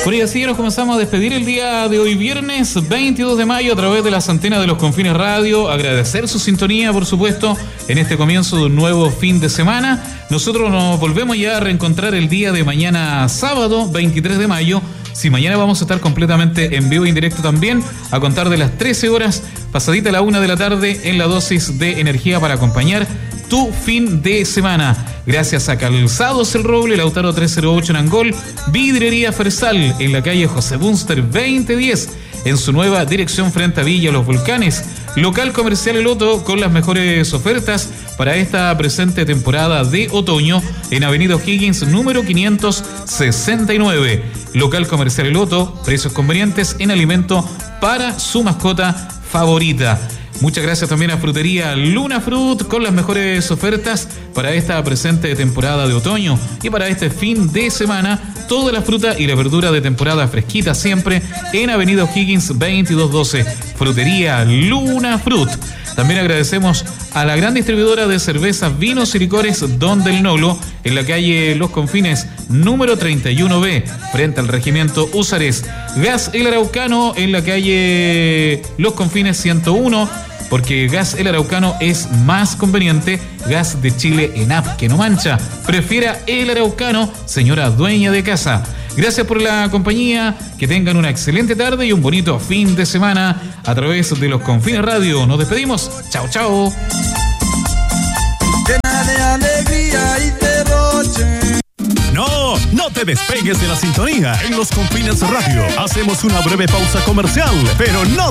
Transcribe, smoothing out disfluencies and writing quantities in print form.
Por ahí así nos comenzamos a despedir el día de hoy, viernes 22 de mayo, a través de las antenas de Los Confines Radio. Agradecer su sintonía, por supuesto, en este comienzo de un nuevo fin de semana. Nosotros nos volvemos ya a reencontrar el día de mañana, sábado 23 de mayo. Si mañana vamos a estar completamente en vivo e indirecto también, a contar de las 13 horas, pasadita la 1 de la tarde, en la dosis de energía para acompañar tu fin de semana. Gracias a Calzados El Roble, Lautaro 308 en Angol, Vidrería Fersal en la calle José Bunster 2010, en su nueva dirección frente a Villa Los Volcanes. Local Comercial El Otto con las mejores ofertas para esta presente temporada de otoño en Avenida O'Higgins número 569. Local Comercial El Otto, precios convenientes en alimento para su mascota favorita. Muchas gracias también a Frutería Luna Fruit con las mejores ofertas para esta presente temporada de otoño y para este fin de semana. Toda la fruta y la verdura de temporada fresquita siempre en Avenida O'Higgins 2212. Frutería Luna Fruit. También agradecemos a la gran distribuidora de cervezas, vinos y licores Don del Nolo en la calle Los Confines número 31B frente al regimiento Húsares. Gas El Araucano en la calle Los Confines 101, porque Gas El Araucano es más conveniente. Gas de Chile ENAP que no mancha. Prefiera El Araucano, señora dueña de casa. Gracias por la compañía, que tengan una excelente tarde y un bonito fin de semana a través de Los Confines Radio. Nos despedimos. Chao, chao. Llena de alegría y derroche. No te despegues de la sintonía. En Los Confines Radio hacemos una breve pausa comercial, pero no